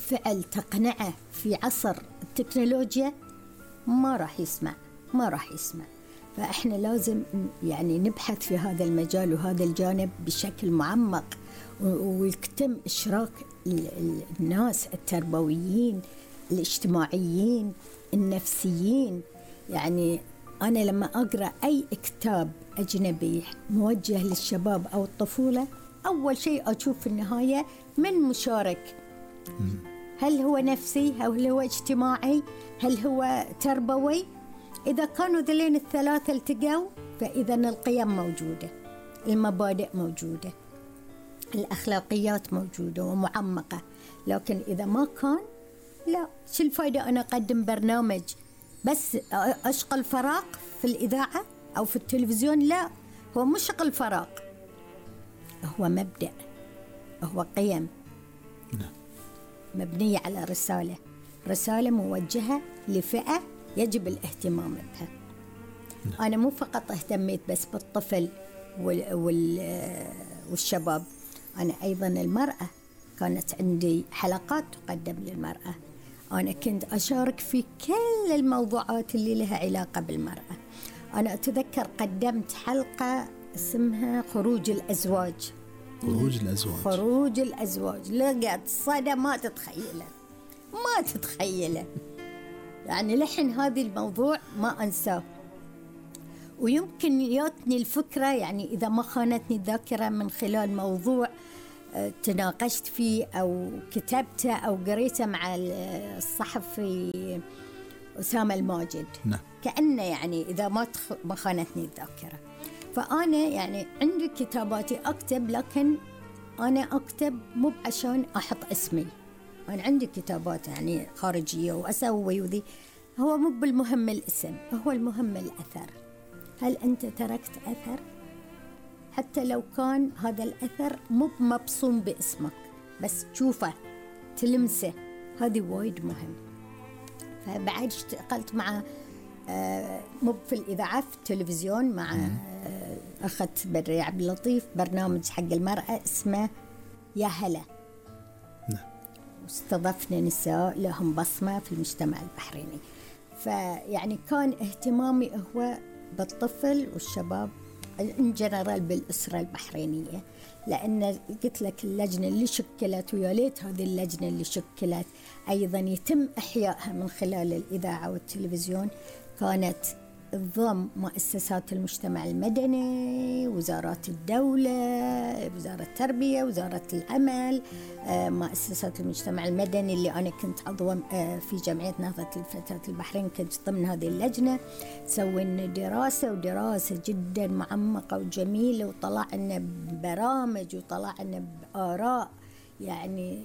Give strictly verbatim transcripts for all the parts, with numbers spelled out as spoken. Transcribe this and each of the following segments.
بالفعل تقنعه في عصر التكنولوجيا ما راح يسمع ما راح يسمع. فإحنا لازم يعني نبحث في هذا المجال وهذا الجانب بشكل معمق، ويتم إشراك الناس التربويين الاجتماعيين النفسيين. يعني أنا لما أقرأ أي كتاب أجنبي موجه للشباب أو الطفولة، أول شيء أشوف في النهاية من مشارك، هل هو نفسي، هل هو اجتماعي، هل هو تربوي. إذا كانوا ذلين الثلاثة التقوا فإذا القيم موجودة، المبادئ موجودة، الأخلاقيات موجودة ومعمقة. لكن إذا ما كان، لا، شو الفائدة أنا أقدم برنامج بس أشغل فراغ في الإذاعة أو في التلفزيون؟ لا، هو مش شغل فراغ، هو مبدأ، هو قيم مبنية على رسالة رسالة موجهة لفئة يجب الاهتمام بها. أنا مو فقط اهتميت بس بالطفل وال وال والشباب، أنا أيضا المرأة كانت عندي حلقات تقدم للمرأة، أنا كنت أشارك في كل الموضوعات اللي لها علاقة بالمرأة. أنا أتذكر قدمت حلقة اسمها خروج الأزواج خروج الأزواج خروج الأزواج لقيت صدى ما تتخيله ما تتخيله يعني لحن هذه الموضوع ما أنساه. ويمكن ياتني الفكرة، يعني إذا ما خانتني الذاكرة، من خلال موضوع تناقشت فيه أو كتبته أو قريته مع الصحفي أسامة الماجد. نعم. كأنه يعني إذا ما ما خانتني الذاكرة. فأنا يعني عندي كتاباتي أكتب، لكن أنا أكتب مو عشان أحط اسمي. أنا عندي كتابات يعني خارجية وأسوي وذي، هو مو بالمهم الاسم، هو المهم الأثر. هل أنت تركت أثر؟ حتى لو كان هذا الأثر مو مبصوم باسمك، بس تشوفه تلمسه، هذه وايد مهم. فبعد اشتغلت مع آه مو في الإذاعة، في التلفزيون مع آه أخت بدري عبد اللطيف برنامج حق المرأة اسمه يا هلا. نعم. واستضفنا نساء لهم بصمة في المجتمع البحريني. فيعني كان اهتمامي هو بالطفل والشباب إن جنرال بالأسرة البحرينية، لأن قلت لك اللجنة اللي شكلت، ويا ليت هذه اللجنة اللي شكلت أيضا يتم إحيائها من خلال الإذاعة والتلفزيون. كانت تضم مؤسسات المجتمع المدني، وزارات الدولة، وزارة التربية، وزارة العمل، مؤسسات المجتمع المدني اللي أنا كنت عضو في جمعية نهضة الفتاة البحرين، كنت ضمن هذه اللجنة. سوينا دراسة ودراسة جدا معمقة وجميلة، وطلعنا برامج وطلعنا بآراء، يعني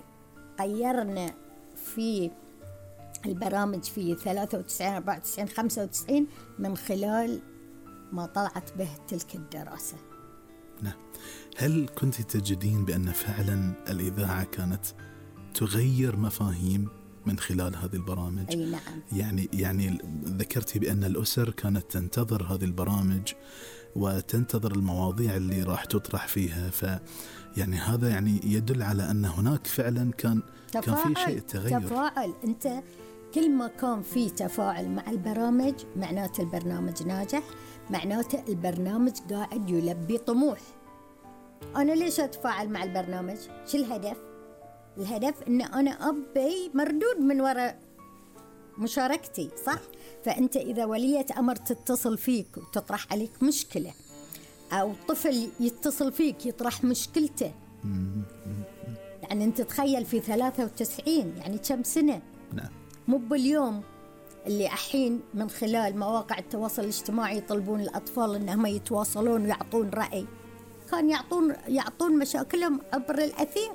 غيرنا في البرامج في ثلاثة وتسعين أربعة وتسعين خمسة وتسعين من خلال ما طلعت به تلك الدراسة. نعم. هل كنت تجدين بأن فعلا الإذاعة كانت تغير مفاهيم من خلال هذه البرامج؟ أي نعم. يعني يعني ذكرتي بأن الأسر كانت تنتظر هذه البرامج وتنتظر المواضيع اللي راح تطرح فيها، ف يعني هذا يعني يدل على أن هناك فعلا كان تفاعل. كان في شيء تغير. تفاعل. أنت كل ما كان في تفاعل مع البرامج معناته البرنامج ناجح، معناته البرنامج قاعد يلبي طموح. أنا ليش أتفاعل مع البرنامج؟ شو الهدف؟ الهدف إن أنا أبي مردود من وراء مشاركتي، صح؟ فأنت إذا ولية أمر تتصل فيك وتطرح عليك مشكلة، أو طفل يتصل فيك يطرح مشكلته، يعني أنت تخيل في ثلاثة وتسعين يعني كم سنة؟ نعم. مو باليوم اللي أحين من خلال مواقع التواصل الاجتماعي يطلبون الأطفال إنهم يتواصلون ويعطون رأي، كان يعطون يعطون مشاكلهم عبر الأثير.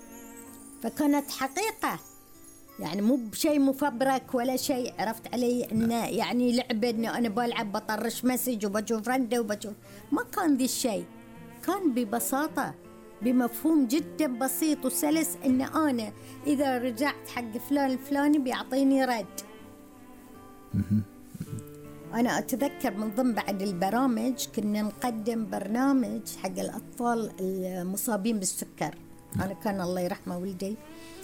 فكانت حقيقة، يعني مو بشيء مفبرك ولا شيء، عرفت علي؟ إنه يعني لعبة إنه أنا بلعب بطرش مسج وبشوف ردة وبشوف، ما كان ذي الشيء. كان ببساطة، بمفهوم جدا بسيط وسلس، إن أنا إذا رجعت حق فلان الفلاني بيعطيني رد. أنا أتذكر من ضمن بعد البرامج كنا نقدم برنامج حق الأطفال المصابين بالسكر. أنا كان الله يرحمه ولدي